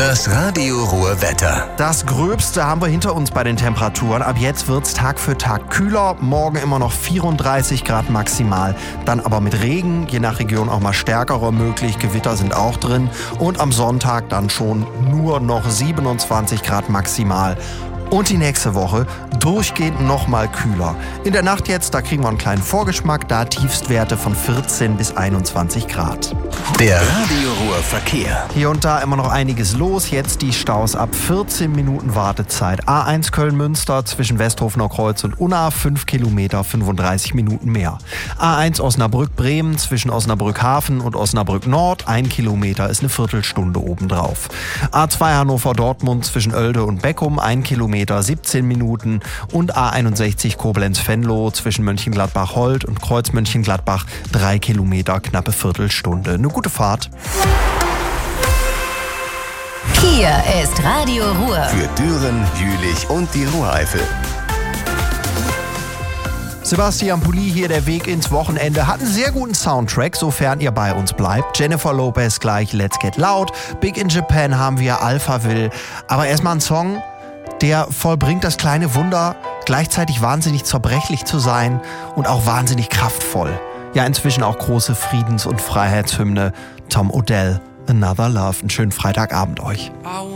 Das Radio Ruhr Wetter. Das Gröbste haben wir hinter uns bei den Temperaturen. Ab jetzt wird's Tag für Tag kühler. Morgen immer noch 34 Grad maximal. Dann aber mit Regen, je nach Region auch mal stärkerer möglich. Gewitter sind auch drin. Und am Sonntag dann schon nur noch 27 Grad maximal. Und die nächste Woche durchgehend nochmal kühler. In der Nacht jetzt, da kriegen wir einen kleinen Vorgeschmack, da Tiefstwerte von 14 bis 21 Grad. Der Radio Ruhr Verkehr. Hier und da immer noch einiges los. Jetzt die Staus ab 14 Minuten Wartezeit. A1 Köln-Münster zwischen Westhofener Kreuz und Unna 5 Kilometer, 35 Minuten mehr. A1 Osnabrück-Bremen zwischen Osnabrück-Hafen und Osnabrück-Nord 1 Kilometer ist eine Viertelstunde obendrauf. A2 Hannover-Dortmund zwischen Oelde und Beckum 1 Kilometer, 17 Minuten. Und A61 Koblenz-Venlo zwischen Mönchengladbach-Holt und Kreuz-Mönchengladbach 3 Kilometer, knappe Viertelstunde. Eine gute Fahrt. Hier ist Radio Ruhr. Für Düren, Jülich und die Ruhreifel. Sebastian Pulli hier, der Weg ins Wochenende. Hat einen sehr guten Soundtrack, sofern ihr bei uns bleibt. Jennifer Lopez gleich, Let's Get Loud. Big in Japan haben wir Alphaville. Aber erstmal ein Song, der vollbringt das kleine Wunder, gleichzeitig wahnsinnig zerbrechlich zu sein und auch wahnsinnig kraftvoll. Ja, inzwischen auch große Friedens- und Freiheitshymne. Tom Odell, Another Love. Einen schönen Freitagabend euch.